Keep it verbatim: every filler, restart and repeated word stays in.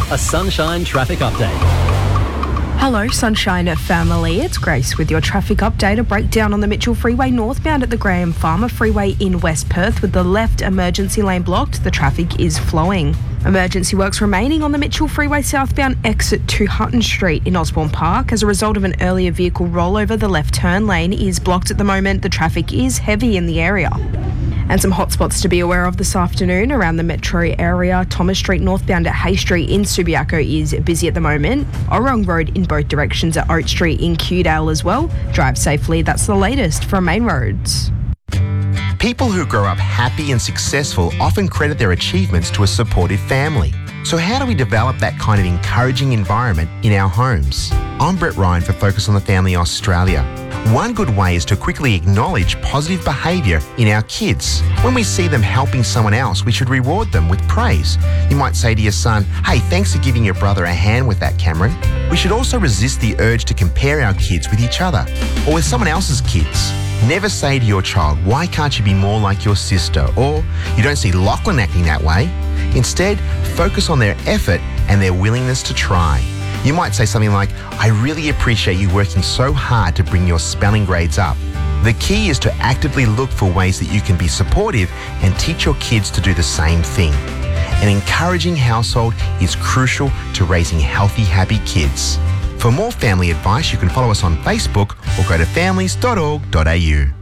a Sunshine traffic update. Hello, Sunshine family. It's Grace with your traffic update. A breakdown on the Mitchell Freeway northbound at the Graham Farmer Freeway in West Perth with the left emergency lane blocked. The traffic is flowing. Emergency works remaining on the Mitchell Freeway southbound exit to Hutton Street in Osborne Park. As a result of an earlier vehicle rollover, the left turn lane is blocked at the moment. The traffic is heavy in the area. And some hotspots to be aware of this afternoon around the metro area. Thomas Street northbound at Hay Street in Subiaco is busy at the moment. Orong Road in both directions at Oat Street in Kewdale as well. Drive safely. That's the latest from Main Roads. People who grow up happy and successful often credit their achievements to a supportive family. So how do we develop that kind of encouraging environment in our homes? I'm Brett Ryan for Focus on the Family Australia. One good way is to quickly acknowledge positive behaviour in our kids. When we see them helping someone else, we should reward them with praise. You might say to your son, "Hey, thanks for giving your brother a hand with that, Cameron." We should also resist the urge to compare our kids with each other or with someone else's kids. Never say to your child, "Why can't you be more like your sister?" or "You don't see Lachlan acting that way." Instead, focus on their effort and their willingness to try. You might say something like, "I really appreciate you working so hard to bring your spelling grades up." The key is to actively look for ways that you can be supportive and teach your kids to do the same thing. An encouraging household is crucial to raising healthy, happy kids. For more family advice, you can follow us on Facebook or go to families dot org dot a u.